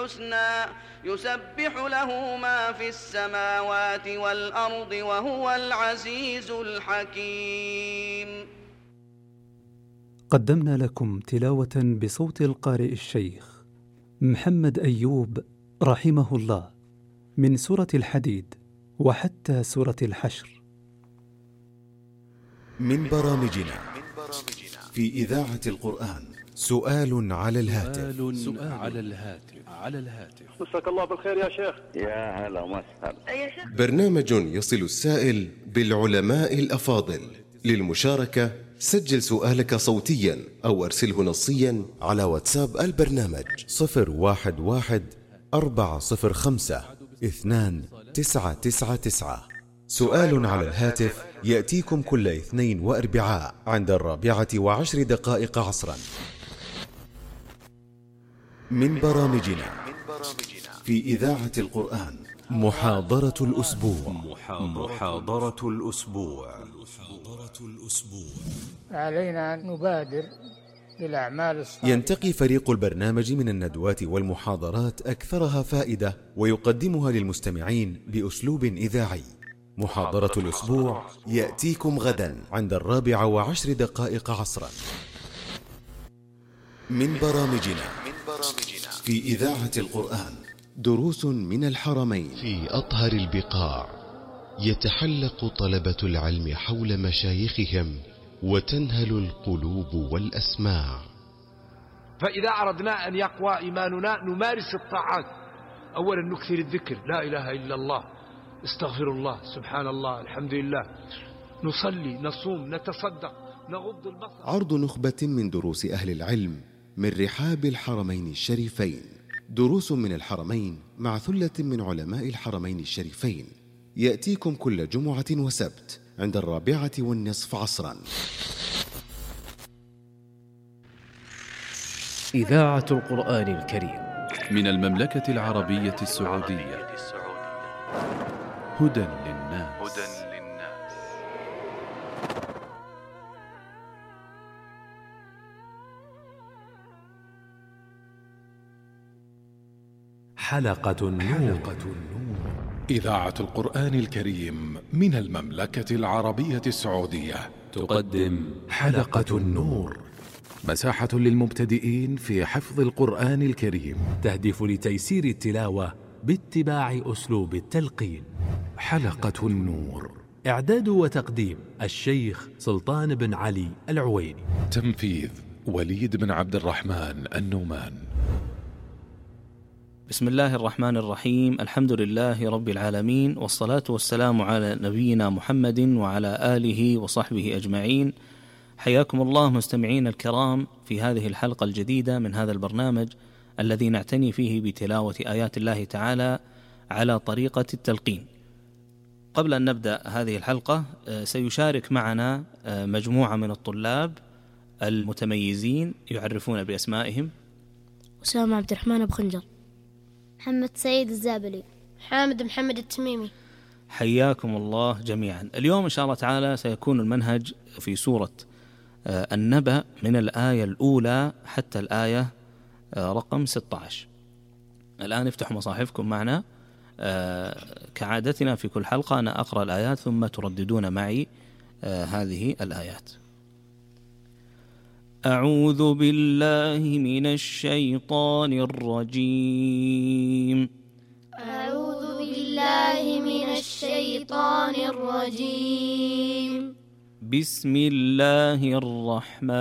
الحسنى يسبح له ما في السماوات والأرض وهو العزيز الحكيم. قدمنا لكم تلاوة بصوت القارئ الشيخ محمد أيوب رحمه الله من سورة الحديد وحتى سورة الحشر. من برامجنا في إذاعة القرآن سؤال على الهاتف. مساك الله بالخير يا شيخ. يا هلا وسهلا. برنامج يصل السائل بالعلماء الأفاضل. للمشاركة سجل سؤالك صوتيا أو أرسله نصيا على واتساب البرنامج 011-405-2999. سؤال على الهاتف يأتيكم كل اثنين وأربعاء عند 4:10 عصرا. من برامجنا في إذاعة القرآن محاضرة الأسبوع. علينا أن نبادر بالأعمال الصالحة. ينتقي فريق البرنامج من الندوات والمحاضرات أكثرها فائدة ويقدمها للمستمعين بأسلوب إذاعي. محاضرة الأسبوع يأتيكم غدا عند 4:10 عصرا. من برامجنا في إذاعة القرآن دروس من الحرمين. في أطهر البقاع يتحلق طلبة العلم حول مشايخهم وتنهل القلوب والأسماع. فإذا أردنا أن يقوى إيماننا نمارس الطاعات. أولا نكثر الذكر، لا إله إلا الله، استغفر الله، سبحان الله، الحمد لله، نصلي، نصوم، نتصدق، نغض البصر. عرض نخبة من دروس أهل العلم من رحاب الحرمين الشريفين. دروس من الحرمين مع ثلة من علماء الحرمين الشريفين يأتيكم كل جمعة وسبت عند 4:20 عصرا. إذاعة القرآن الكريم من المملكة العربية السعودية. هدى للناس. حلقة النور. إذاعة القرآن الكريم من المملكة العربية السعودية تقدم حلقة النور، مساحة للمبتدئين في حفظ القرآن الكريم، تهدف لتيسير التلاوة باتباع أسلوب التلقين. حلقة النور، إعداد وتقديم الشيخ سلطان بن علي العويني، تنفيذ وليد بن عبد الرحمن النومان. بسم الله الرحمن الرحيم. الحمد لله رب العالمين، والصلاة والسلام على نبينا محمد وعلى آله وصحبه أجمعين. حياكم الله مستمعين الكرام في هذه الحلقة الجديدة من هذا البرنامج الذي نعتني فيه بتلاوة آيات الله تعالى على طريقة التلقين. قبل أن نبدأ هذه الحلقة سيشارك معنا مجموعة من الطلاب المتميزين يعرفون بأسمائهم. أسامة عبد الرحمن أبو خنجر، محمد سعيد الزابلي، حامد محمد التميمي. حياكم الله جميعا. اليوم إن شاء الله تعالى سيكون المنهج في سورة النبأ من الآية الأولى حتى الآية رقم 16. الآن افتحوا مصاحفكم معنا. كعادتنا في كل حلقة أنا أقرأ الآيات ثم ترددون معي هذه الآيات. أعوذ بالله من الشيطان الرجيم. أعوذ بالله من الشيطان الرجيم. بسم الله الرحمن